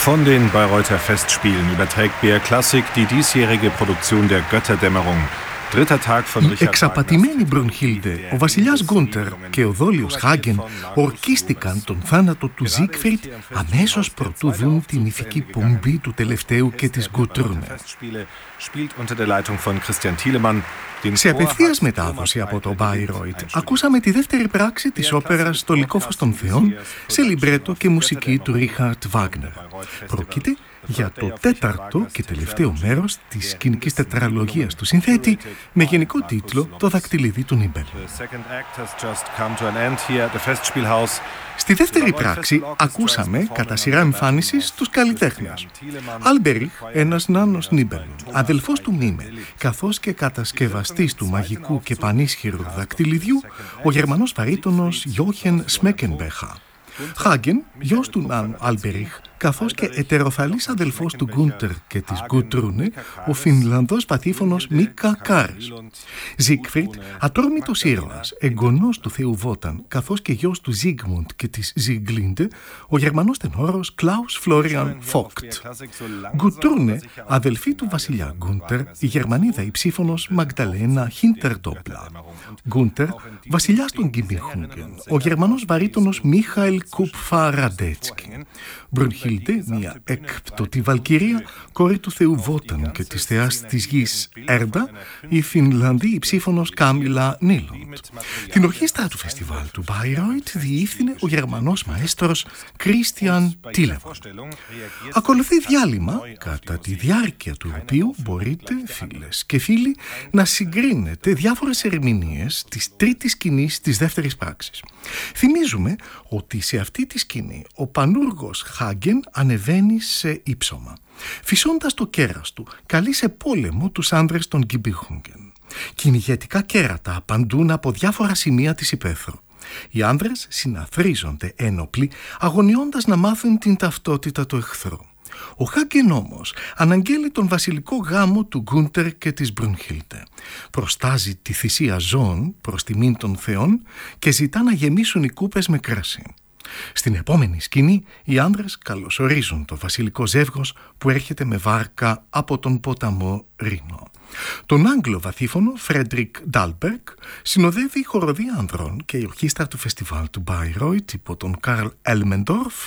Von den Bayreuther Festspielen überträgt BR Klassik die diesjährige Produktion der Götterdämmerung. Η εξαπατημένη Μπρουνχίλντε, ο βασιλιάς Γκούντερ και ο δόλιος Χάγκεν ορκίστηκαν τον θάνατο του Ζίγκφριντ αμέσως προτού δουν την ηθική πομπή του τελευταίου και της Γκουτρούνε. Σε απευθείας μετάδοση από το Bayreuth ακούσαμε τη δεύτερη πράξη της όπερας «Το Λυκόφως των Θεών» σε λιμπρέτο και μουσική του Ρίχαρτ Βάγνερ. Πρόκειται για το τέταρτο και τελευταίο μέρος της σκηνικής τετραλογίας του συνθέτη με γενικό τίτλο «Το δακτυλίδι του Νίμπελ». Στη δεύτερη πράξη ακούσαμε κατά σειρά εμφάνισης τους καλλιτέχνες. Άλμπεριχ, ένας νάνος Νίμπελ, αδελφός του Μίμε, καθώς και κατασκευαστής του μαγικού και πανίσχυρου δακτυλιδιού, ο Γερμανός βαρύτονος Γιόχεν Σμέκενμπέχα. Χάγκεν, γιος του νάνου Άλμπεριχ, καθώς και ετεροθαλής αδελφός του Γκούντερ και της Γκουτρούνε, ο Φινλανδός πατήφωνος Μίκα Κάρες. Ζίγκφριντ, ατρόμητος ήρωας, εγγονός του θεού Βόταν, καθώς και γιος του Ζίγμουντ και της Ζιγκλίντε, ο Γερμανός τενόρος Κλάους Φλόριαν Φόκτ. Γκουτρούνε, αδελφή του βασιλιά Γκούντερ, η Γερμανίδα υψήφωνος Μαγδαλένα Χίντερντόπλα. Γκούντερ, βασιλιάς των Γκιμπιχούγκεν, ο Γερμανός βαρύτονος Μίχαελ Κούπφα Ραντέτσκι. Μπρουνχίλντε, μια έκπτωτη βαλκυρία, κόρη του θεού Βόταν και της θεάς της γης Έρντα, η Φινλανδή υψήφωνος Κάμιλα Νίλοντ. Την ορχήστρα του φεστιβάλ του Bayreuth διεύθυνε ο Γερμανός μαέστρος Κρίστιαν Τίλεβον. Ακολουθεί διάλειμμα, κατά τη διάρκεια του οποίου μπορείτε, φίλες και φίλοι, να συγκρίνετε διάφορες ερμηνείες της τρίτης σκηνής της δεύτερης πράξης. Θυμίζουμε ότι σε αυτή τη σκηνή ο πανούργος Χάγκεν ανεβαίνει σε ύψωμα. Φυσώντας το κέρας του, καλεί σε πόλεμο τους άνδρες των Γκιμπιχούγκεν. Κυνηγετικά κέρατα απαντούν από διάφορα σημεία της υπαίθρου. Οι άνδρες συναθρίζονται ένοπλοι, αγωνιώντας να μάθουν την ταυτότητα του εχθρού. Ο Χάγκεν όμως αναγγέλει τον βασιλικό γάμο του Γκούντερ και της Μπρουνχίλντε. Προστάζει τη θυσία ζώων προς τιμήν των θεών και ζητά να γεμίσουν οι κούπες με κρασί. Στην επόμενη σκηνή οι άνδρες καλωσορίζουν το βασιλικό ζεύγος που έρχεται με βάρκα από τον ποταμό Ρήνο. Τον Άγγλο βαθύφωνο Φρέντρικ Ντάλμπεργκ συνοδεύει η χοροδία ανδρών και η ορχήστρα του φεστιβάλ του Bayreuth υπό τον Καρλ Έλμεντορφ